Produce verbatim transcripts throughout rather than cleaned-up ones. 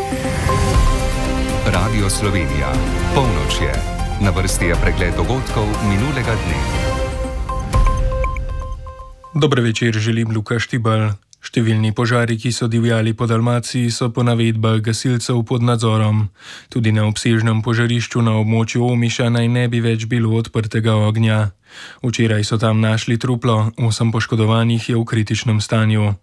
Radio Slovenija. Polnoč je. Na vrsti je pregled dogodkov minulega dne. Dober večer, želim Luka Štibal. Številni požari, ki so divjali po Dalmaciji, so po navedbah gasilcev pod nadzorom. Tudi na obsežnem požarišču na območju Omiša naj ne bi več bilo odprtega ognja. Včeraj so tam našli truplo, osem poškodovanih je v kritičnem stanju.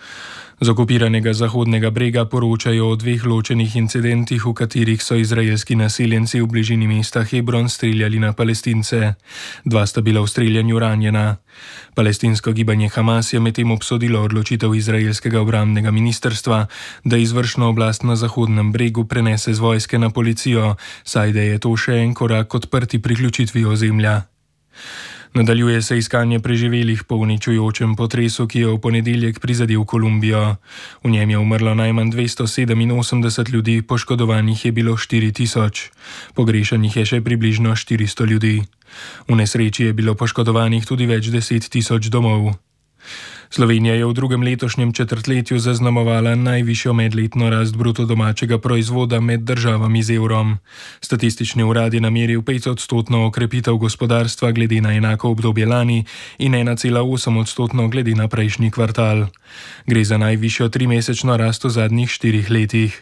Z okupiranega Zahodnega brega poročajo o dveh ločenih incidentih, v katerih so izraelski naseljenci v bližini mesta Hebron streljali na Palestince. Dva sta bila v streljanju ranjena. Palestinsko gibanje Hamas je medtem obsodilo odločitev izraelskega obrambnega ministrstva, da izvršno oblast na Zahodnem bregu prenese z vojske na policijo, saj da je to še en korak k odprti priključitvi ozemlja. Nadaljuje se iskanje preživelih po uničujočem potresu, ki je v ponedeljek prizadel Kolumbijo. V njem je umrlo najmanj dvesto sedeminosemdeset ljudi, poškodovanih je bilo štiri tisoč. Pogrešanih je še približno štiristo ljudi. V nesreči je bilo poškodovanih tudi več deset tisoč domov. Slovenija je v drugem letošnjem četrtletju zaznamovala najvišjo medletno rast bruto domačega proizvoda med državami z evrom. Statistični urad je nameril petodstotno okrepitev gospodarstva glede na enako obdobje lani in ena cela osem odstotno glede na prejšnji kvartal. Gre za najvišjo trimesečno rast v zadnjih štirih letih.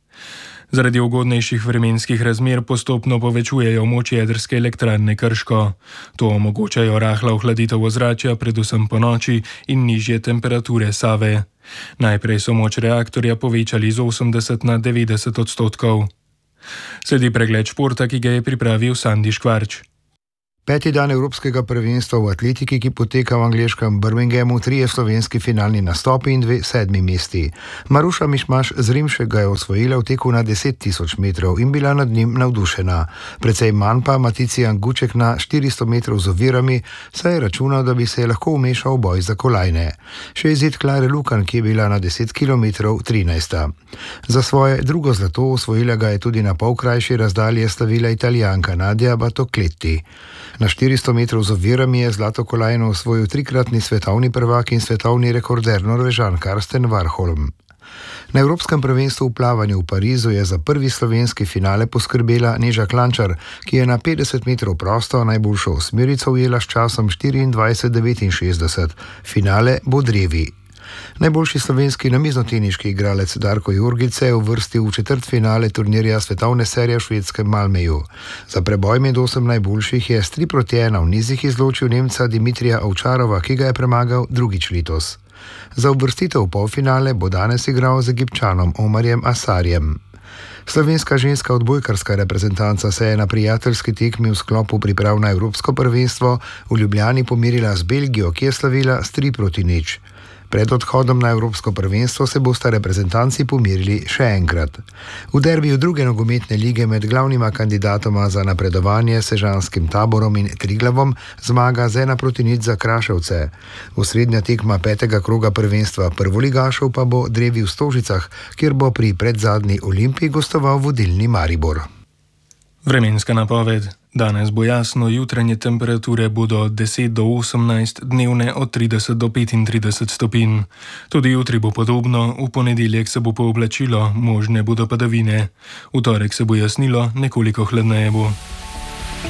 Zaradi ugodnejših vremenskih razmer postopno povečujejo moč jedrske elektrarne Krško. To omogočajo rahla ohladitev ozračja, predvsem po noči, in nižje temperature Save. Najprej so moč reaktorja povečali z osemdeset na devetdeset odstotkov. Sledi pregled športa, ki ga je pripravil Sandi Škvarč. Peti dan Evropskega prvenstva v atletiki, ki poteka v angleškem Birminghamu, trije slovenski finalni nastopi in dve sedmi mesti. Maruša Mišmaš z Rimšega je osvojila v teku na deset tisoč metrov in bila nad njim navdušena. Precej manj pa Maticijan Guček na štiristo metrov z ovirami, saj je računal, da bi se lahko vmešal v boj za kolajne. Še izid Klare Lukan, ki je bila na deset kilometrov trinajsta. Za svoje drugo zlato osvojila ga je tudi na pol krajši razdalji slavila Italijanka Nadia Batocletti. Na štiristo metrov z ovirami je zlato kolajno osvojil trikratni svetovni prvak in svetovni rekorder Norvežan Karsten Warholm. Na Evropskem prvenstvu v plavanju v Parizu je za prvi slovenski finale poskrbela Neža Klančar, ki je na petdeset metrov prosto najboljšo osmerico ujela s časom štiriindvajset devetinšestdeset. Finale bo drevi. Najboljši slovenski namiznoteniški igralec Darko Jurgic se je uvrstil v četrtfinale turnirja svetovne serije v švedskem Malmeju. Za preboj med osem najboljših je s tri proti ena v nizih izločil Nemca Dimitrija Ovčarova, ki ga je premagal drugič letos. Za uvrstitev v polfinale bo danes igral z Egipčanom Omarjem Asarjem. Slovenska ženska odbojkarska reprezentanca se je na prijateljski tekmi v sklopu priprav na Evropsko prvenstvo v Ljubljani pomirila z Belgijo, ki je slavila s tri proti nič. Pred odhodom na Evropsko prvenstvo se bosta reprezentanci pomirili še enkrat. V derbiju druge nogometne lige med glavnima kandidatoma za napredovanje Sežanskim Taborom in Triglavom zmaga z ena proti nič za Kraševce. Osrednja tekma petega kroga prvenstva prvoligašev pa bo drevi v Stožicah, kjer bo pri predzadnji Olimpiji gostoval vodilni Maribor. Vremenska napoved. Danes bo jasno, jutranje temperature bodo od deset do osemnajst, dnevne od trideset do petintrideset stopinj. Tudi jutri bo podobno, v ponedeljek se bo pooblačilo, možne bodo padavine. V torek se bo jasnilo, nekoliko hladneje bo.